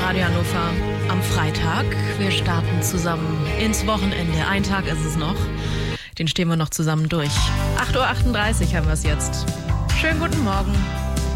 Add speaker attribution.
Speaker 1: Radio Hannover am Freitag. Wir starten zusammen ins Wochenende. Ein Tag ist es noch. Den stehen wir noch zusammen durch. 8.38 Uhr haben wir es jetzt. Schönen guten Morgen.